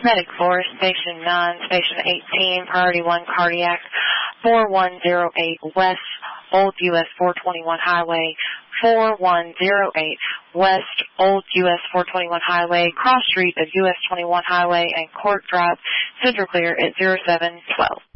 Medic 4, Station 9, Station 18, Priority 1, Cardiac, 4108 West, Old US 421 Highway, 4108 West, Old US 421 Highway, cross street of US 21 Highway and Court Drive, Central Clear at 0712.